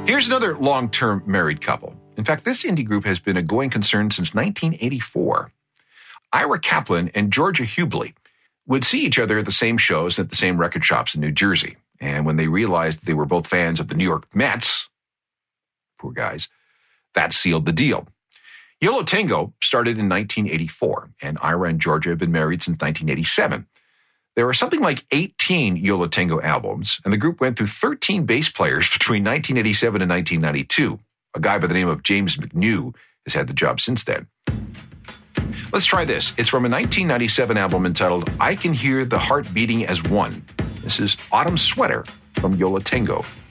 Here's another long-term married couple. In fact, this indie group has been a going concern since 1984. Ira Kaplan and Georgia Hubley would see each other at the same shows at the same record shops in New Jersey. And when they realized they were both fans of the New York Mets, poor guys, that sealed the deal. Yo La Tengo started in 1984, and Ira and Georgia have been married since 1987. There are something like 18 Yo La Tengo albums, and the group went through 13 bass players between 1987 and 1992. A guy by the name of James McNew has had the job since then. Let's try this. It's from a 1997 album entitled I Can Hear the Heart Beating as One. This is Autumn Sweater from Yo La Tengo.